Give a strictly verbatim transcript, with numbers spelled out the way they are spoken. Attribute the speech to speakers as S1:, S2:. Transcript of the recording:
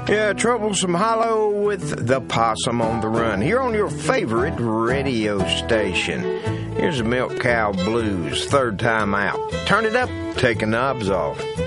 S1: Yeah, Troublesome Hollow with the Possum on the Run, here on your favorite radio station. Here's the Milk Cow Blues, third time out. Turn it up, take the knobs off.